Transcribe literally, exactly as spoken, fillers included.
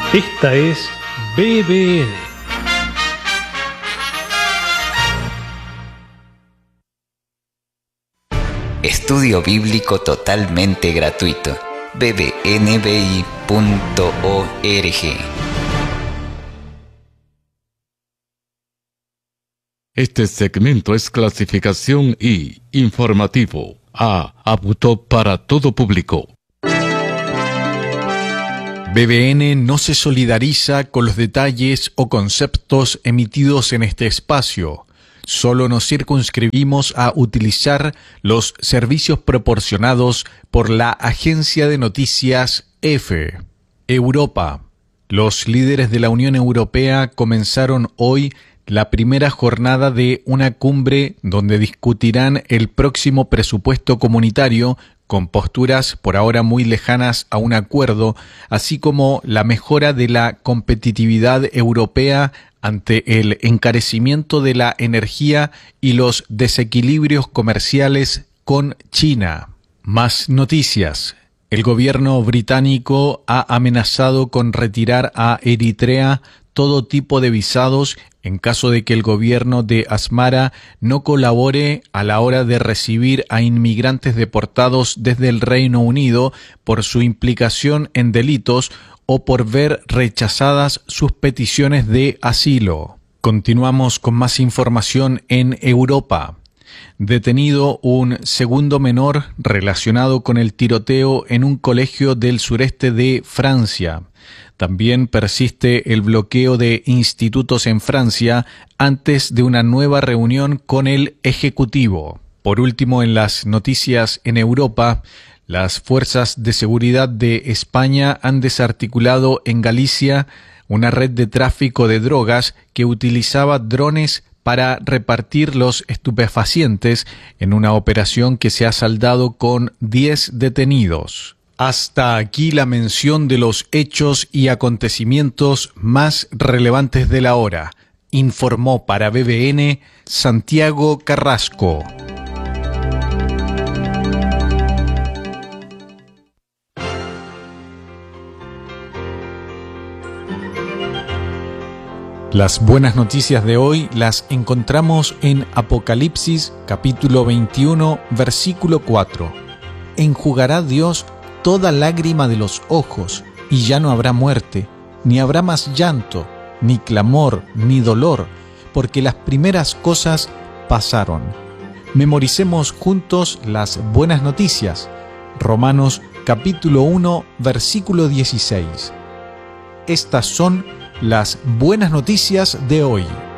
Esta es B B N. Estudio bíblico totalmente gratuito. b b n b i punto org. Este segmento es clasificación I, informativo, A, apto para todo público. B B N no se solidariza con los detalles o conceptos emitidos en este espacio. Solo nos circunscribimos a utilizar los servicios proporcionados por la agencia de noticias EFE. Europa. Los líderes de la Unión Europea comenzaron hoy la primera jornada de una cumbre donde discutirán el próximo presupuesto comunitario con posturas por ahora muy lejanas a un acuerdo, así como la mejora de la competitividad europea ante el encarecimiento de la energía y los desequilibrios comerciales con China. Más noticias. El gobierno británico ha amenazado con retirar a Eritrea todo tipo de visados en caso de que el gobierno de Asmara no colabore a la hora de recibir a inmigrantes deportados desde el Reino Unido por su implicación en delitos o por ver rechazadas sus peticiones de asilo. Continuamos con más información en Europa. Detenido un segundo menor relacionado con el tiroteo en un colegio del sureste de Francia. También persiste el bloqueo de institutos en Francia antes de una nueva reunión con el Ejecutivo. Por último, en las noticias en Europa, las fuerzas de seguridad de España han desarticulado en Galicia una red de tráfico de drogas que utilizaba drones para repartir los estupefacientes en una operación que se ha saldado con diez detenidos. Hasta aquí la mención de los hechos y acontecimientos más relevantes de la hora, informó para B B N Santiago Carrasco. Las buenas noticias de hoy las encontramos en Apocalipsis capítulo veintiuno, versículo cuatro. Enjugará Dios toda lágrima de los ojos, y ya no habrá muerte, ni habrá más llanto, ni clamor, ni dolor, porque las primeras cosas pasaron. Memoricemos juntos las buenas noticias. Romanos capítulo uno, versículo dieciséis. Estas son las buenas noticias de hoy.